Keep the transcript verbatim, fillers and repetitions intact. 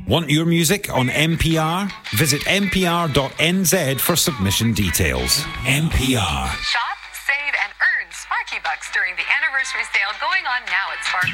Want your music on N P R? Visit n p r dot n z for submission details. N P R. Shop, save, and earn Sparky Bucks during the anniversary sale going on now at Spark